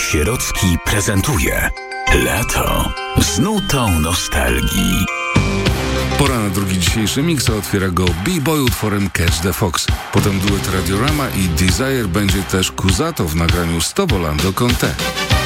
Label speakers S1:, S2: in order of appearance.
S1: Sierocki prezentuje Lato z nutą nostalgii.
S2: Pora na drugi dzisiejszy miks, a otwiera go B-Boy utworem Catch the Fox. Potem duet Radiorama i Desire, będzie też Kuzato w nagraniu Stovolando con te.